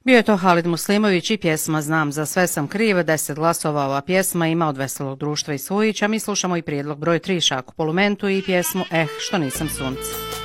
Bio je to Halid Muslimović i pjesma Znam za sve sam kriv. 10 glasova ova pjesma ima od Veselog društva i Svojića. Mi slušamo i prijedlog broj 3 Šaku Polumentu i pjesmu što nisam sunce.